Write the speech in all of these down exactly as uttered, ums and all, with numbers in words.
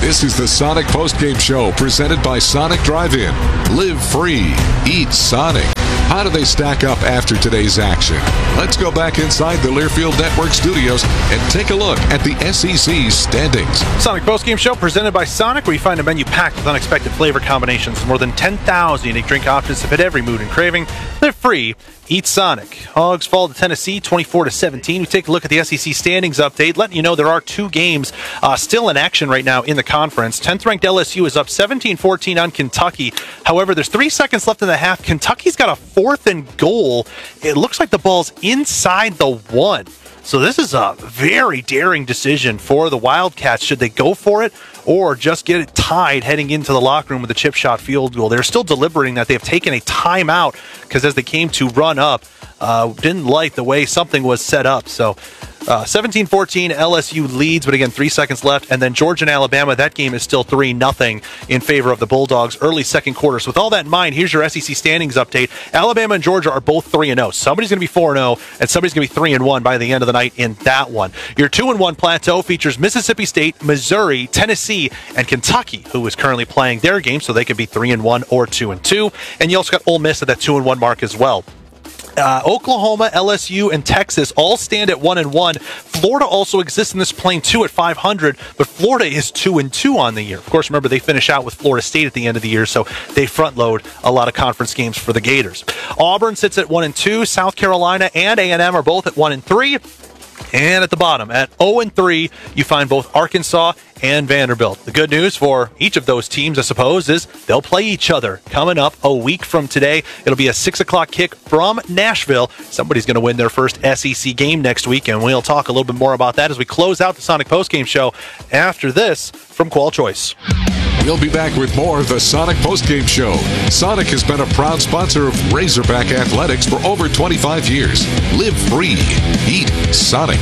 This is the Sonic Postgame Show presented by Sonic Drive-In. Live free. Eat Sonic. How do they stack up after today's action? Let's go back inside the Learfield Network studios and take a look at the S E C standings. Sonic Postgame Show presented by Sonic, where you find a menu packed with unexpected flavor combinations. More than ten thousand unique drink options to fit every mood and craving. Live free. Eat Sonic. Hogs fall to Tennessee twenty-four to seventeen. We take a look at the S E C standings update, letting you know there are two games uh, still in action right now in the conference. tenth ranked L S U is up seventeen fourteen on Kentucky. However, there's three seconds left in the half. Kentucky's got a fourth and goal. It looks like the ball's inside the one. So this is a very daring decision for the Wildcats. Should they go for it or just get it tied heading into the locker room with a chip shot field goal? They're still deliberating that. They have taken a timeout because as they came to run up, uh, didn't like the way something was set up. So uh, seventeen fourteen, L S U leads, but again, three seconds left. And then Georgia and Alabama, that game is still three nothing in favor of the Bulldogs early second quarter. So with all that in mind, here's your S E C standings update. Alabama and Georgia are both three and oh. Somebody's going to be four and oh, and somebody's going to be three and one by the end of the night in that one. Your two and one plateau features Mississippi State, Missouri, Tennessee, and Kentucky, who is currently playing their game, so they could be three and one or two and two. And you also got Ole Miss at that two and one mark as well. Uh, Oklahoma, L S U, and Texas all stand at one and one. Florida also exists in this plane too at five hundred, but Florida is two and two on the year. Of course, remember they finish out with Florida State at the end of the year, so they front load a lot of conference games for the Gators. Auburn sits at one and two. South Carolina and A and M are both at one and three. And at the bottom, at oh and three, you find both Arkansas and Vanderbilt. The good news for each of those teams, I suppose, is they'll play each other coming up a week from today. It'll be a six o'clock kick from Nashville. Somebody's going to win their first S E C game next week, and we'll talk a little bit more about that as we close out the Sonic Postgame Show after this from Qual Choice. We'll be back with more of the Sonic Postgame Show. Sonic has been a proud sponsor of Razorback Athletics for over twenty-five years. Live free. Eat Sonic.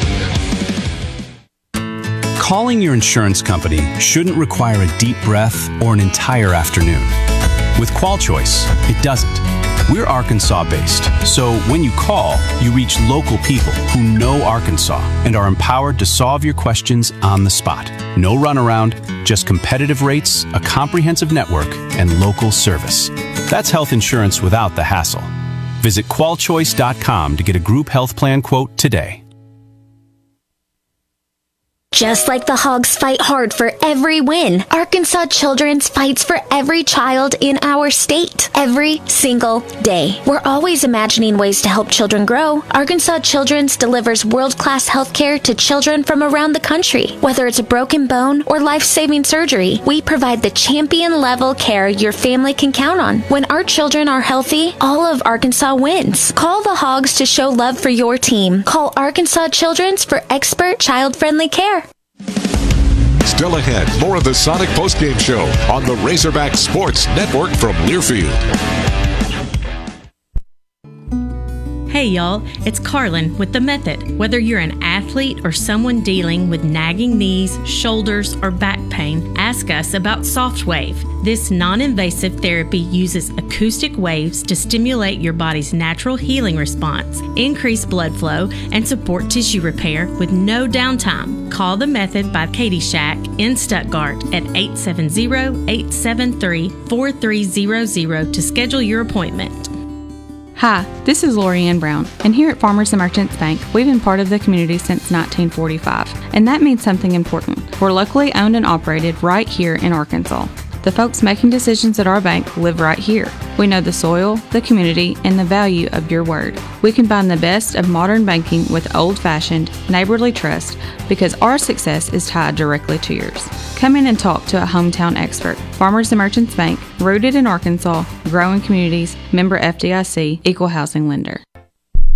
Calling your insurance company shouldn't require a deep breath or an entire afternoon. With Qual Choice, it doesn't. We're Arkansas-based, so when you call, you reach local people who know Arkansas and are empowered to solve your questions on the spot. No runaround, just competitive rates, a comprehensive network, and local service. That's health insurance without the hassle. Visit qual choice dot com to get a group health plan quote today. Just like the Hogs fight hard for every win, Arkansas Children's fights for every child in our state, every single day. We're always imagining ways to help children grow. Arkansas Children's delivers world-class health care to children from around the country. Whether it's a broken bone or life-saving surgery, we provide the champion-level care your family can count on. When our children are healthy, all of Arkansas wins. Call the Hogs to show love for your team. Call Arkansas Children's for expert child-friendly care. Still ahead, more of the Sonic Postgame Show on the Razorback Sports Network from Learfield. Hey y'all, it's Carlin with The Method. Whether you're an athlete or someone dealing with nagging knees, shoulders, or back pain, ask us about SoftWave. This non-invasive therapy uses acoustic waves to stimulate your body's natural healing response, increase blood flow, and support tissue repair with no downtime. Call The Method by Katie Shack in Stuttgart at eight seven zero, eight seven three, four three zero zero to schedule your appointment. Hi, this is Lori Ann Brown, and here at Farmers and Merchants Bank, we've been part of the community since nineteen forty-five, and that means something important. We're locally owned and operated right here in Arkansas. The folks making decisions at our bank live right here. We know the soil, the community, and the value of your word. We combine the best of modern banking with old-fashioned, neighborly trust because our success is tied directly to yours. Come in and talk to a hometown expert. Farmers and Merchants Bank, rooted in Arkansas, growing communities, member F D I C, equal housing lender.